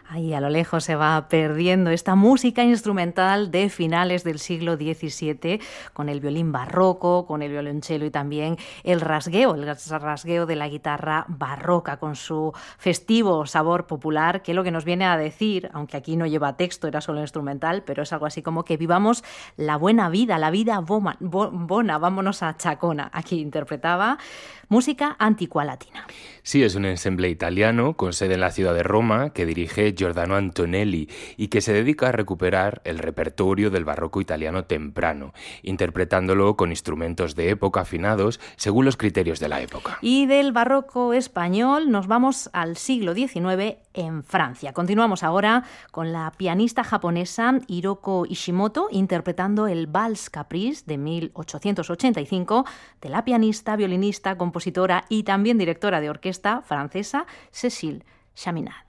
Ahí a lo lejos se va perdiendo esta música instrumental de finales del siglo XVII, con el violín barroco, con el violonchelo y también el rasgueo de la guitarra barroca, con su festivo sabor popular, que es lo que nos viene a decir, aunque aquí no lleva texto, era solo instrumental, pero es algo así como que vivamos la buena vida, la vida bona, vámonos a Chacona. Aquí interpretaba música antigua latina. Sí, es un ensemble italiano con sede en la ciudad de Roma que dirige Giordano Antonelli y que se dedica a recuperar el repertorio del barroco italiano temprano, interpretándolo con instrumentos de época afinados según los criterios de la época. Y del barroco español nos vamos al siglo XIX en Francia. Continuamos ahora con la pianista japonesa Hiroko Ishimoto interpretando el Vals Caprice de 1885 de la pianista, violinista, compositora y también directora de orquesta francesa Cécile Chaminade.